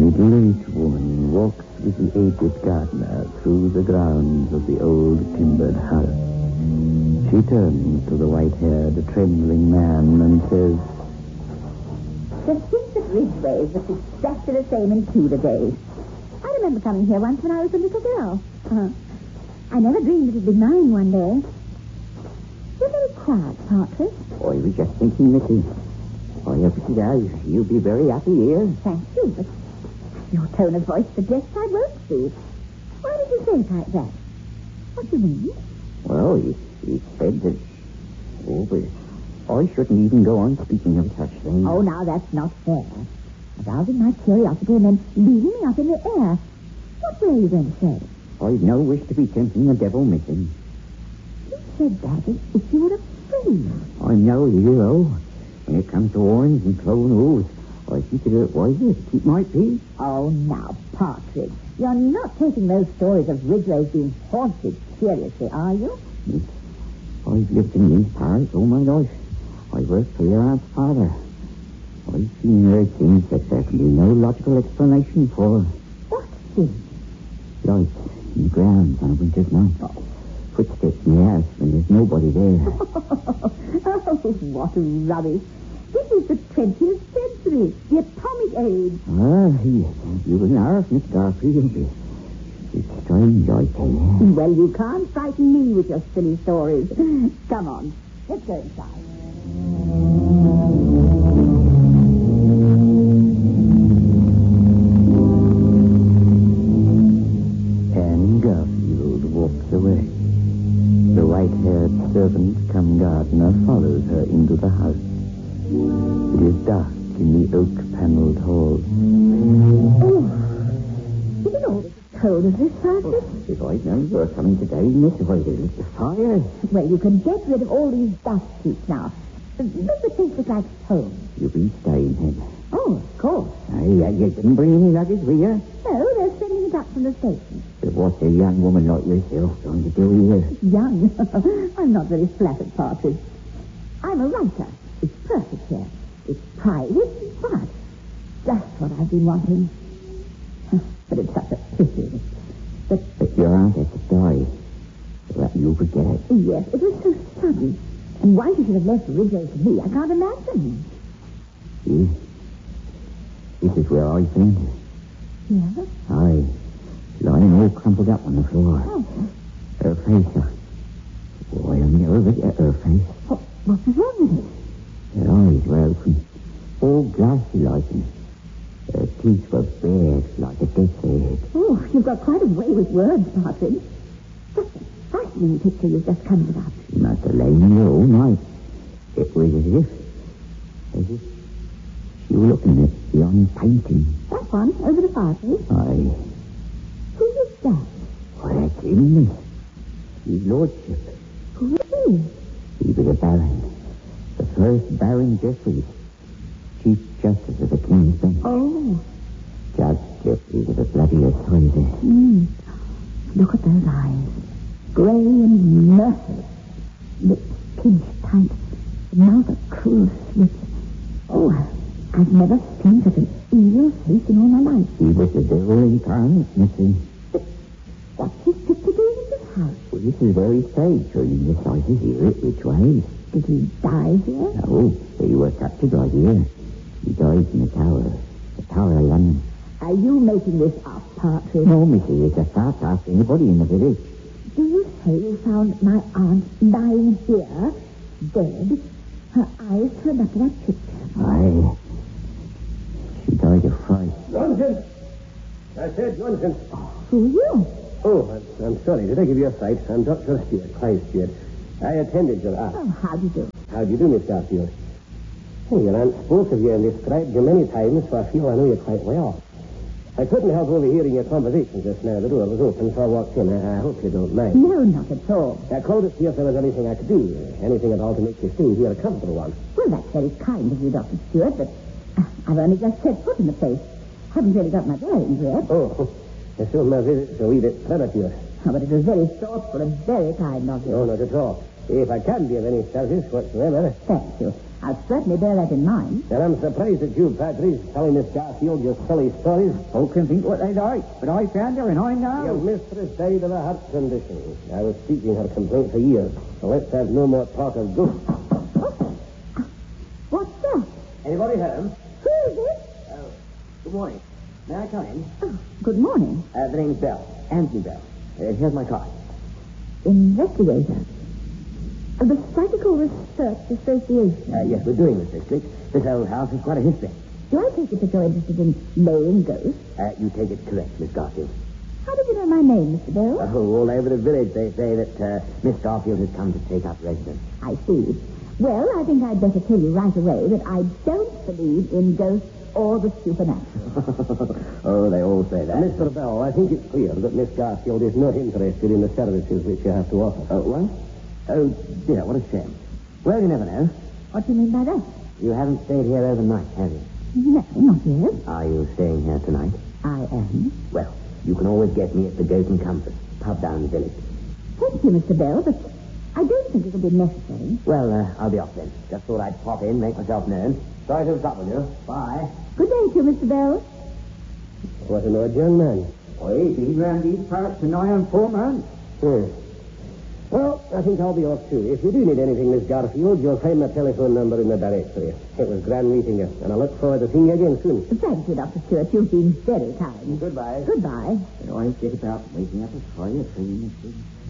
middle-aged woman walks with the aged gardener through the grounds of the old timbered house. She turns to the white-haired, trembling man and says, The streets at Ridgeway was exactly the same in Tudor days. I remember coming here once when I was a little girl. I never dreamed it would be mine one day. You're very quiet, Partridge. I was just thinking, Missy. I hope it does. You'll be very happy here. Thank you, but your tone of voice suggests I won't be. Why did you say it like that? What do you mean? Well, he said that... Oh, but I shouldn't even go on speaking of such things. Oh, now that's not fair. Arousing my curiosity and then leaving me up in the air. What were you going to say? I've no wish to be tempting the devil, Missy. You said that as if you were afraid. I'm no hero. When it comes to horns and clone hooves, I think it wiser to keep my peace. Oh, now, Partridge, you're not taking those stories of Ridgeway's being haunted seriously, are you? I've lived in these parts all my life. I worked for your aunt's father. I've seen and heard things that there can be no logical explanation for. What things? Lights in the grounds on a winter's night. Footsteps in the house when there's nobody there. Oh, what rubbish. This is the 20th century, the atomic age. You was an arse, Miss Garfield. It's strange, I tell you. Well, you can't frighten me with your silly stories. Come on, let's go inside. Anne Garfield walks away. The white-haired servant come gardener follows her into the house. It is dark in the oak-paneled hall. Oh, is it all as cold as this, Partridge? If I'd known you were coming today, Miss, if I'd lit the fire. Well, you can get rid of all these dust sheets now. Make the place look like home. You've been staying here. Oh, of course. You didn't bring any luggage with you? No, they're sending it up from the station. But what's a young woman like yourself going to do here? Young? I'm not very flattered, Partridge. I'm a writer. It's perfect here. It's private, but just what I've been wanting. But it's such a pity. But your aunt had to die. So that you forget it. Yes, it was so sudden. And why she should have left Ridgeway to me, I can't imagine. This is where I fainted. Yeah? Aye. Lying all crumpled up on the floor. Oh. Her face. Oh, I'll never forget her face. What's wrong with it? Her eyes were open. All glassy like and her teeth were bared like a death's head. Oh, you've got quite a way with words, Partridge. What a frightening picture you've just conjured up. She must have lain here all night. It was as if she were looking at the painting. That one, over the fireplace? Aye. Who is that? Why, that's him, Miss. His lordship. Who is he? He was a baron. The first Baron Jeffreys. Chief Justice of the King's Bench. Oh. Judge Jeffreys of the bloody authority. Look at those eyes. Grey and merciless. Lips pinched tight. Mouth a cruel slit. Oh, I've never seen such an evil face in all my life. He was the devil incarnate, Missy. But what's his picture doing in this house? Well, this is where he stayed during the decided here at Ridgeway. Did he die here? No, he was captured right here. He died in the Tower of London. Are you making this up, Partridge? No, Missy, it's a fact. Ask anybody in the village. Do you say you found my aunt lying here, dead, her eyes turned up to that picture? Aye. She died of fright. Nonsense! I said nonsense. Who are you? Oh, I'm sorry. Did I give you a fright? I'm Dr. Stewart, Clive Stewart. I attended your aunt. Oh, how do you do? How do you do, Miss Garfield? Oh, your aunt spoke of you and described you many times, so I feel I know you quite well. I couldn't help overhearing your conversation just now. The door was open, so I walked in. I hope you don't mind. No, not at all. I called to see if there was anything I could do. Anything at all to make you stay here a comfortable one. Well, that's very kind of you, Dr. Stewart, but I've only just set foot in the place. Haven't really got my bearings yet. Oh, so my visit's a wee bit premature. Oh, but it was very thoughtful and very kind of you. No, not at all. If I can be of any service whatsoever. Thank you. I'll certainly bear that in mind. And I'm surprised at you, Patrice, telling Miss Garfield your silly stories. Folk can think what they like, but I found her and I know. Your mistress died of a heart condition. I was seeking her complaint for years. So let's have no more talk of ghosts. What's that? Anybody home? Who is it? Good morning. May I come in? Oh, good morning. The name's Bell. Anthony Bell. Here's my card. Investigator. Of the Psychical Research Association. Yes, we're doing this district. This old house has quite a history. Do I take it that you're interested in laying ghosts? You take it correct, Miss Garfield. How did you know my name, Mr. Bell? Oh, all over the village they say that Miss Garfield has come to take up residence. I see. Well, I think I'd better tell you right away that I don't believe in ghosts or the supernatural. Oh, they all say that. Mr. Bell, I think it's clear that Miss Garfield is not interested in the services which you have to offer. Oh, what? Oh, dear, what a shame. Well, you never know. What do you mean by that? You haven't stayed here overnight, have you? No, not yet. Are you staying here tonight? I am. Well, you can always get me at the Goat and Compass, pub down the village. Thank you, Mr. Bell, but I don't think it'll be necessary. Well, I'll be off then. Just thought I'd pop in, make myself known. Sorry to have troubled you. Bye. Good day to you, Mr. Bell. What an odd young man. Wait, he's round these parts for nigh on 4 months. Well, I think I'll be off too. If you do need anything, Miss Garfield, you'll find my telephone number in the directory. It was grand meeting you, and I look forward to seeing you again soon. Thank you, Dr. Stewart. You've been very kind. Goodbye. Goodbye. But I get about waking up as far as 3 minutes.